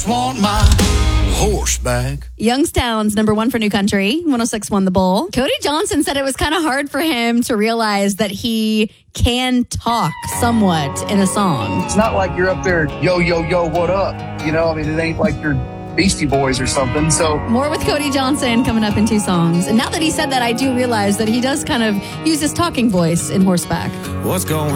Want my horseback. Youngstown's number one for New Country, 106.1 The Bull. Cody Johnson said it was kind of hard for him to realize that he can talk somewhat in a song. It's not like you're up there, yo, yo, yo, what up? You know, I mean, it ain't like you're Beastie Boys or something. So more with Cody Johnson coming up in 2 songs. And now that he said that, I do realize that he does kind of use his talking voice in Horseback. What's going